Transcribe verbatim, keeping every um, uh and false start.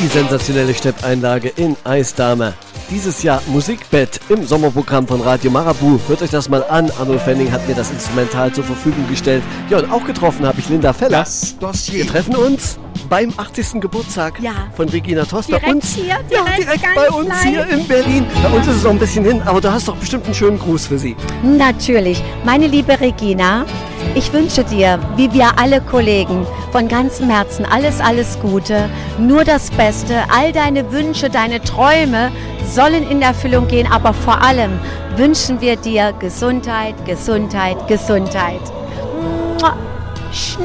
Die sensationelle Steppeinlage in Eisdame. Dieses Jahr Musikbett im Sommerprogramm von Radio Marabu. Hört euch das mal an. Arno Fenning hat mir das Instrumental zur Verfügung gestellt. Ja, und auch getroffen habe ich Linda Feller. Das Dossier. Wir treffen uns beim achtzigsten Geburtstag ja. von Regina Toster. Direkt uns, hier, direkt, ja, direkt ganz bei uns live. hier in Berlin. Bei uns ist es noch ein bisschen hin, aber du hast doch bestimmt einen schönen Gruß für sie. Natürlich. Meine liebe Regina, ich wünsche dir, wie wir alle Kollegen, von ganzem Herzen alles, alles Gute, nur das Beste. All deine Wünsche, deine Träume sollen in Erfüllung gehen, aber vor allem wünschen wir dir Gesundheit, Gesundheit, Gesundheit.